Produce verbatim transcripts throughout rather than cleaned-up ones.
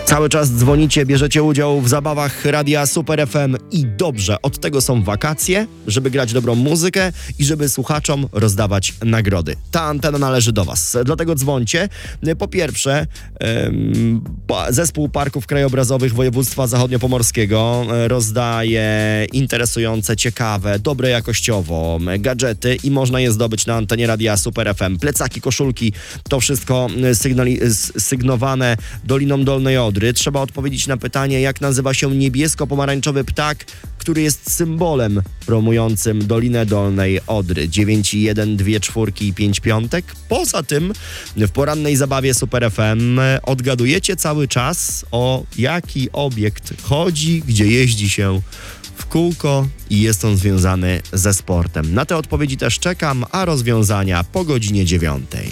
Cały czas dzwonicie, bierzecie udział w zabawach Radia Super F M i dobrze, od tego są wakacje, żeby grać dobrą muzykę i żeby słuchaczom rozdawać nagrody. Ta antena należy do was, dlatego dzwońcie. Po pierwsze, ym, Zespół Parków Krajobrazowych Województwa Zachodniopomorskiego rozdaje interesujące, ciekawe, dobre jakościowo gadżety i można je zdobyć na antenie Radia Super F M. Plecaki, koszulki, to wszystko sygnali- sygnowane Doliną Dolnej Odry. Trzeba odpowiedzieć na pytanie, jak nazywa się niebiesko-pomarańczowy ptak, który jest symbolem promującym Dolinę Dolnej Odry. dziewięć jeden dwie czwórki i pięć piątek. Poza tym w porannej zabawie Super F M odgadujecie cały czas, o jaki obiekt chodzi, gdzie jeździ się w kółko i jest on związany ze sportem. Na te odpowiedzi też czekam, a rozwiązania po godzinie dziewiątej.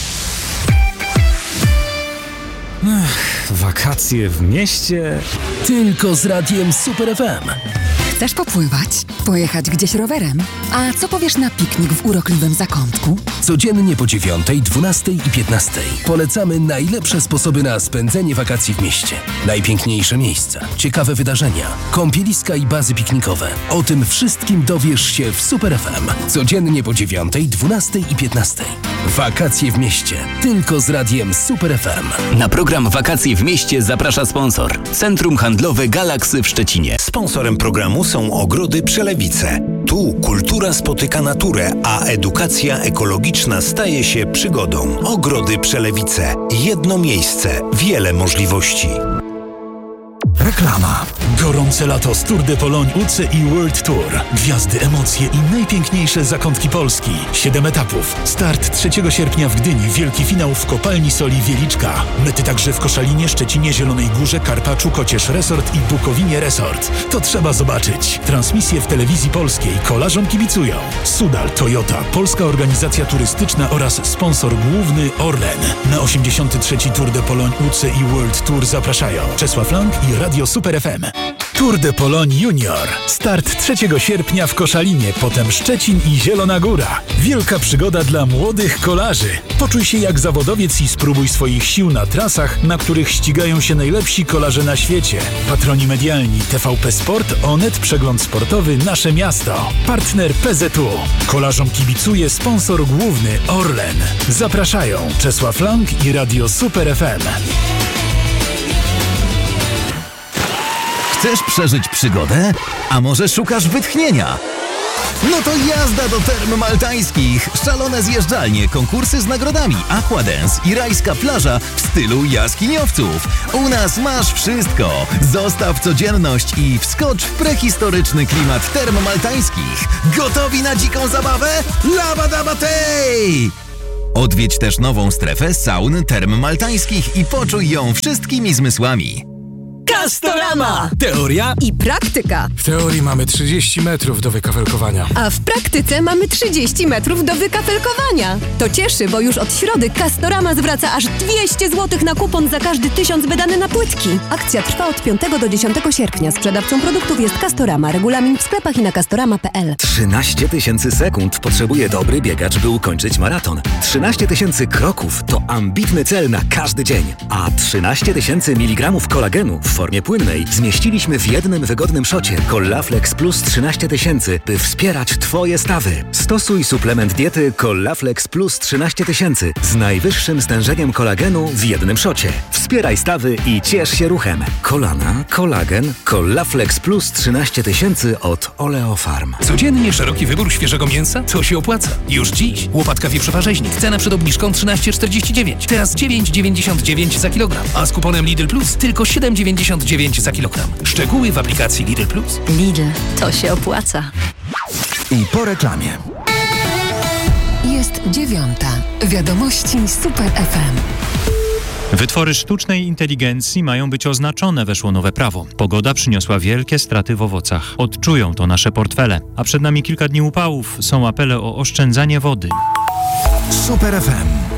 Ech, wakacje w mieście. Tylko z Radiem Super F M. Chcesz popływać? Pojechać gdzieś rowerem? A co powiesz na piknik w urokliwym zakątku? Codziennie po dziewiątej, dwunastej i piętnastej polecamy najlepsze sposoby na spędzenie wakacji w mieście. Najpiękniejsze miejsca, ciekawe wydarzenia, kąpieliska i bazy piknikowe. O tym wszystkim dowiesz się w Super F M. Codziennie po dziewiątej, dwunastej i piętnastej. Wakacje w mieście. Tylko z Radiem Super F M. Na program Wakacje w mieście zaprasza sponsor. Centrum Handlowe Galaksy w Szczecinie. Sponsorem programu są Ogrody Przelewice. Tu kultura spotyka naturę, a edukacja ekologiczna staje się przygodą. Ogrody Przelewice. Jedno miejsce, wiele możliwości. Reklama. Gorące lato z Tour de Pologne U C I World Tour. Gwiazdy, emocje i najpiękniejsze zakątki Polski. Siedem etapów. Start trzeciego sierpnia w Gdyni. Wielki finał w Kopalni Soli Wieliczka. Mety także w Koszalinie, Szczecinie, Zielonej Górze, Karpaczu, Kocież Resort i Bukowinie Resort. To trzeba zobaczyć. Transmisje w telewizji polskiej. Kolarzom kibicują Sudal, Toyota, Polska Organizacja Turystyczna oraz sponsor główny Orlen. Na osiemdziesiąty trzeci Tour de Pologne U C I World Tour zapraszają Czesław Lang i Radio Super F M. Tour de Pologne Junior. Start trzeciego sierpnia w Koszalinie, potem Szczecin i Zielona Góra. Wielka przygoda dla młodych kolarzy. Poczuj się jak zawodowiec i spróbuj swoich sił na trasach, na których ścigają się najlepsi kolarze na świecie. Patroni medialni T V P Sport, Onet, Przegląd Sportowy, Nasze Miasto. Partner P Z U. Kolarzom kibicuje sponsor główny Orlen. Zapraszają Czesław Lang i Radio Super F M. Chcesz przeżyć przygodę? A może szukasz wytchnienia? No to jazda do Term Maltańskich! Szalone zjeżdżalnie, konkursy z nagrodami, aquadance i rajska plaża w stylu jaskiniowców. U nas masz wszystko! Zostaw codzienność i wskocz w prehistoryczny klimat Term Maltańskich. Gotowi na dziką zabawę? Laba daba tej! Odwiedź też nową strefę saun Term Maltańskich i poczuj ją wszystkimi zmysłami. Castorama! Teoria i praktyka. W teorii mamy trzydzieści metrów do wykafelkowania. A w praktyce mamy trzydzieści metrów do wykafelkowania. To cieszy, bo już od środy Castorama zwraca aż dwieście złotych na kupon za każdy tysiąc wydany na płytki. Akcja trwa od piątego do dziesiątego sierpnia. Sprzedawcą produktów jest Castorama. Regulamin w sklepach i na castorama kropka p l. trzynaście tysięcy sekund potrzebuje dobry biegacz, by ukończyć maraton. trzynaście tysięcy kroków to ambitny cel na każdy dzień. A trzynaście tysięcy miligramów kolagenu w formie płynnej zmieściliśmy w jednym wygodnym szocie Collaflex Plus trzynaście tysięcy, by wspierać Twoje stawy. Stosuj suplement diety Collaflex Plus trzynaście tysięcy z najwyższym stężeniem kolagenu w jednym szocie. Wspieraj stawy i ciesz się ruchem. Kolana, kolagen, Collaflex Plus trzynaście tysięcy od Oleofarm. Codziennie szeroki wybór świeżego mięsa? To się opłaca. Już dziś łopatka wieprzowa-rzeźnik. Cena przed obniżką trzynaście czterdzieści dziewięć. Teraz dziewięć dziewięćdziesiąt dziewięć za kilogram. A z kuponem Lidl Plus tylko siedem dziewięćdziesiąt dziewięć za kilogram. Szczegóły w aplikacji Lidl Plus. Lidl, to się opłaca. I po reklamie. Jest dziewiąta. Wiadomości Super F M. Wytwory sztucznej inteligencji mają być oznaczone, weszło nowe prawo. Pogoda przyniosła wielkie straty w owocach. Odczują to nasze portfele. A przed nami kilka dni upałów. Są apele o oszczędzanie wody. Super F M.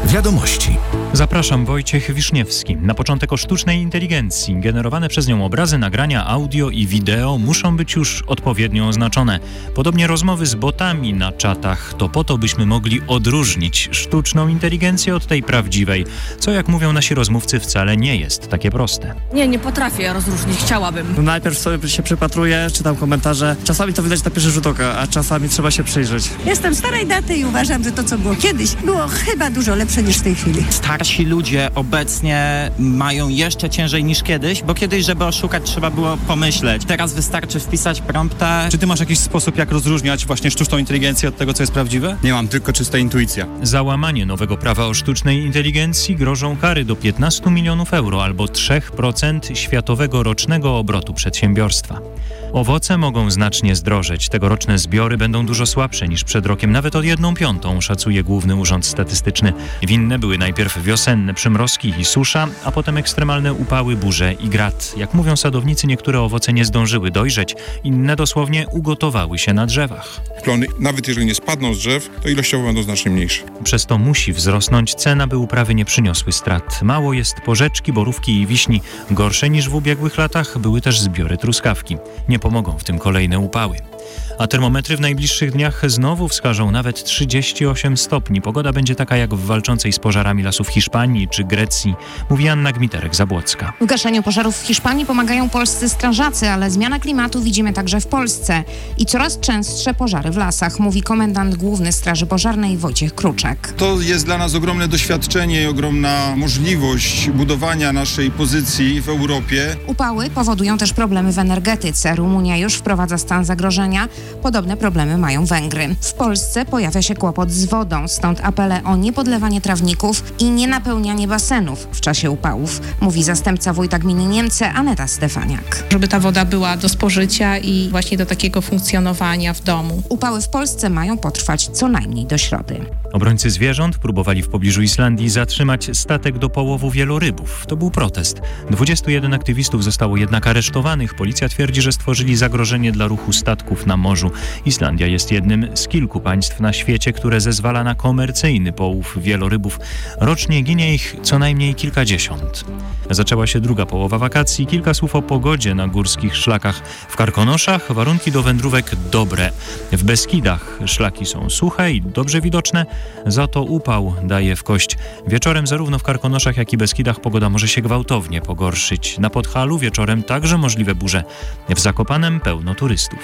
Wiadomości. Zapraszam, Wojciech Wiszniewski. Na początek o sztucznej inteligencji. Generowane przez nią obrazy, nagrania, audio i wideo muszą być już odpowiednio oznaczone. Podobnie rozmowy z botami na czatach. To po to, byśmy mogli odróżnić sztuczną inteligencję od tej prawdziwej, co jak mówią nasi rozmówcy wcale nie jest takie proste. Nie, nie potrafię rozróżnić, chciałabym. Najpierw sobie się przypatruję, czytam komentarze. Czasami to widać na pierwszy rzut oka, a czasami trzeba się przyjrzeć. Jestem starej daty i uważam, że to, co było kiedyś, było chyba dużo lepsze niż w tej chwili. Starsi ludzie obecnie mają jeszcze ciężej niż kiedyś, bo kiedyś, żeby oszukać, trzeba było pomyśleć. Teraz wystarczy wpisać prompta. Czy ty masz jakiś sposób, jak rozróżniać właśnie sztuczną inteligencję od tego, co jest prawdziwe? Nie mam, tylko czysta intuicja. Za łamanie nowego prawa o sztucznej inteligencji grożą kary do piętnastu milionów euro albo trzy procent światowego rocznego obrotu przedsiębiorstwa. Owoce mogą znacznie zdrożeć. Tegoroczne zbiory będą dużo słabsze niż przed rokiem, nawet od jedną piątą, szacuje Główny Urząd Statystyczny. Winne były najpierw wiosenne przymrozki i susza, a potem ekstremalne upały, burze i grad. Jak mówią sadownicy, niektóre owoce nie zdążyły dojrzeć, inne dosłownie ugotowały się na drzewach. Plony, nawet jeżeli nie spadną z drzew, to ilościowo będą znacznie mniejsze. Przez to musi wzrosnąć cena, by uprawy nie przyniosły strat. Mało jest porzeczki, borówki i wiśni. Gorsze niż w ubiegłych latach były też zbiory truskawki. Nie pomogą w tym kolejne upały. A termometry w najbliższych dniach znowu wskażą nawet trzydzieści osiem stopni. Pogoda będzie taka jak w walczącej z pożarami lasów Hiszpanii czy Grecji, mówi Anna Gmiterek-Zabłocka. W gaszeniu pożarów w Hiszpanii pomagają polscy strażacy, ale zmianę klimatu widzimy także w Polsce i coraz częstsze pożary w lasach, mówi komendant główny Straży Pożarnej Wojciech Kruczek. To jest dla nas ogromne doświadczenie i ogromna możliwość budowania naszej pozycji w Europie. Upały powodują też problemy w energetyce. Rumunia już wprowadza stan zagrożenia. Podobne problemy mają Węgry. W Polsce pojawia się kłopot z wodą, stąd apele o niepodlewanie trawników i nienapełnianie basenów w czasie upałów, mówi zastępca wójta gminy Niemce Aneta Stefaniak. Żeby ta woda była do spożycia i właśnie do takiego funkcjonowania w domu. Upały w Polsce mają potrwać co najmniej do środy. Obrońcy zwierząt próbowali w pobliżu Islandii zatrzymać statek do połowu wielorybów. To był protest. dwudziestu jeden aktywistów zostało jednak aresztowanych. Policja twierdzi, że stworzyli zagrożenie dla ruchu statków na morzu. Islandia jest jednym z kilku państw na świecie, które zezwala na komercyjny połów wielorybów. Rocznie ginie ich co najmniej kilkadziesiąt. Zaczęła się druga połowa wakacji. Kilka słów o pogodzie na górskich szlakach. W Karkonoszach warunki do wędrówek dobre. W Beskidach szlaki są suche i dobrze widoczne, za to upał daje w kość. Wieczorem zarówno w Karkonoszach, jak i Beskidach pogoda może się gwałtownie pogorszyć. Na Podhalu wieczorem także możliwe burze. W Zakopanem pełno turystów.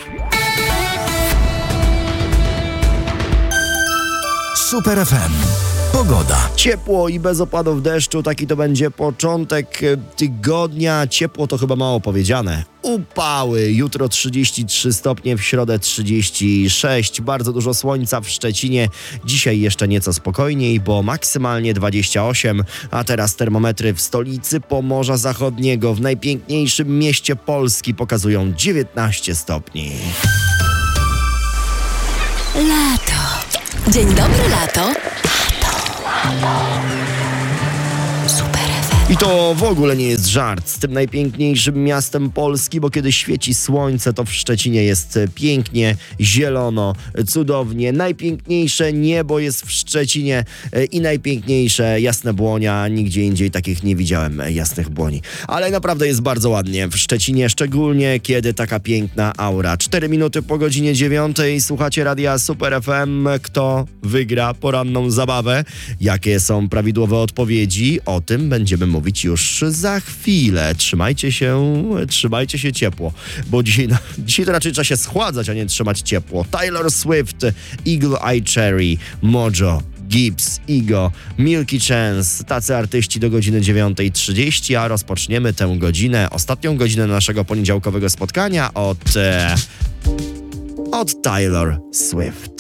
Super F M. Pogoda. Ciepło i bez opadów deszczu, taki to będzie początek tygodnia. Ciepło to chyba mało powiedziane. Upały. Jutro trzydzieści trzy stopnie, w środę trzydzieści sześć. Bardzo dużo słońca w Szczecinie. Dzisiaj jeszcze nieco spokojniej, bo maksymalnie dwadzieścia osiem. A teraz termometry w stolicy Pomorza Zachodniego, w najpiękniejszym mieście Polski, pokazują dziewiętnaście stopni. Lato. Dzień dobry, lato. Super F M. I to w ogóle nie jest żart z tym najpiękniejszym miastem Polski, bo kiedy świeci słońce, to w Szczecinie jest pięknie, zielono, cudownie. Najpiękniejsze niebo jest w Szczecinie i najpiękniejsze jasne błonia. Nigdzie indziej takich nie widziałem jasnych błoni. Ale naprawdę jest bardzo ładnie w Szczecinie, szczególnie kiedy taka piękna aura. Cztery minuty po godzinie dziewiątej. Słuchacie radia Super F M. Kto wygra poranną zabawę? Jakie są prawidłowe odpowiedzi? O tym będziemy mówić już za chwilę. Trzymajcie się, trzymajcie się ciepło, bo dzisiaj, no, dzisiaj to raczej trzeba się schładzać, a nie trzymać ciepło. Taylor Swift, Eagle Eye Cherry, Mojo, Gibbs, Igo, Milky Chance, tacy artyści do godziny dziewiątej trzydzieści, a rozpoczniemy tę godzinę, ostatnią godzinę naszego poniedziałkowego spotkania od, e, od Taylor Swift.